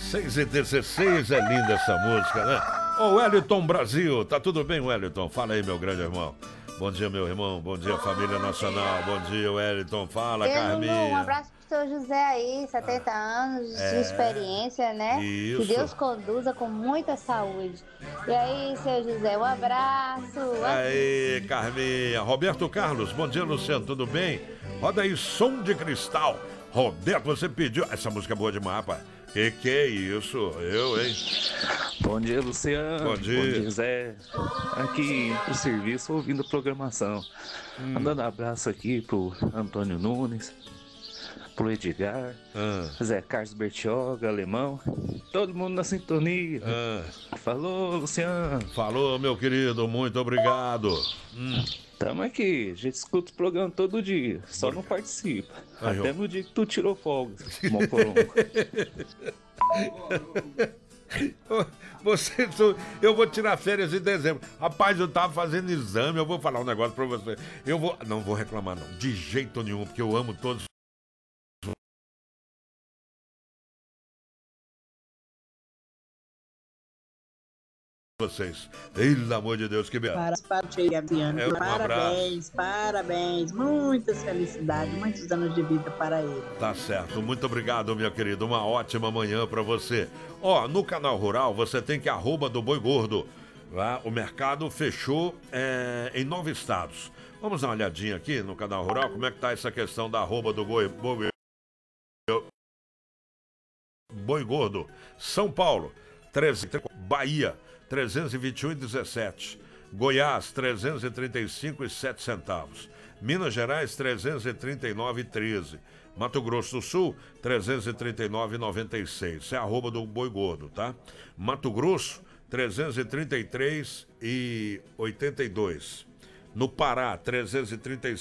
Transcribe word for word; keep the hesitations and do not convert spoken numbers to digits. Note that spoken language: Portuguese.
seis e dezesseis, é linda essa música, né? Ô, Wellington Brasil, tá tudo bem, Wellington? Fala aí, meu grande irmão. Bom dia, meu irmão. Bom dia, família nacional. Bom dia, Wellington. Fala, Ei, Carminha. Lulu, um abraço pro seu José aí, setenta anos É, de experiência, né? isso. Que Deus conduza com muita saúde. E aí, seu José, um abraço. Aí, Carminha. Roberto Carlos, bom dia, Luciano. Tudo bem? Roda aí, Som de Cristal. Roberto, você pediu... Essa música é boa demais, rapaz. Que que é isso? Eu, hein? Bom dia, Luciano. Bom dia. Bom dia, Zé. Aqui pro serviço, ouvindo a programação. Hum. Mandando abraço aqui pro Antônio Nunes, pro Edgar, Ah. Zé Carlos Bertioga, Alemão. Todo mundo na sintonia. Ah. Falou, Luciano. Falou, meu querido. Muito obrigado. Hum. Tamo aqui, a gente escuta o programa todo dia, só não participa. Aí, Até ó. no dia que tu tirou folga, Mocorongo. Você, eu vou tirar férias em dezembro. Rapaz, eu tava fazendo exame, eu vou falar um negócio pra você. Eu vou, não vou reclamar não, de jeito nenhum, porque eu amo todos vocês. Pelo amor de Deus, que beleza. Para, para, É, um parabéns, parabéns, muitas felicidades, muitos anos de vida para ele. Tá certo, muito obrigado, minha querida. Uma ótima manhã pra você. Ó, no canal Rural você tem que arroba do Boi Gordo. Lá, o mercado fechou é, em nove estados. Vamos dar uma olhadinha aqui no canal Rural, como é que tá essa questão da arroba do Boi, boi, boi Gordo. São Paulo, treze, Bahia, trezentos e vinte e um e dezessete. Goiás, trezentos e trinta e cinco e sete centavos. Minas Gerais, trezentos e trinta e nove e treze. Mato Grosso do Sul, trezentos e trinta e nove e noventa e seis. Isso é a arroba do Boi Gordo, tá? Mato Grosso, trezentos e trinta e três e oitenta e dois. No Pará, trezentos e trinta e